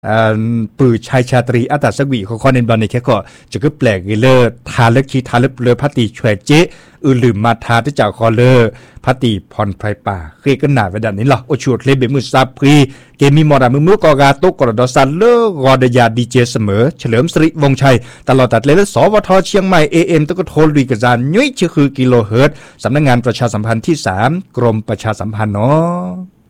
ปือชายชาตรีอัตสวีเขาเน้นบอลในแค่ก็จะก็แปลกเลอทาเล็กชีทาเล็บเลอพัติช่วยเจ๊ลืมมาทาที่เจ้าคอเลอพัติพรไพรป่าเคยกันหนาไปดันนี้หรอโอชวดเลเบมือซาพรีเกมีมอดามือกอกาโตกรดอซันเลอกอดยาดีเจเสมอเฉลิมสิริวงชัยตลอดตัดเลยสวทเชียงใหม่ AM ตะกโทลุยกระจานยุ้ยชื่อคือกิโลเฮิรตซ์สำนักงานประชาสัมพันธ์ที่3กรมประชาสัมพันธ์เนาะ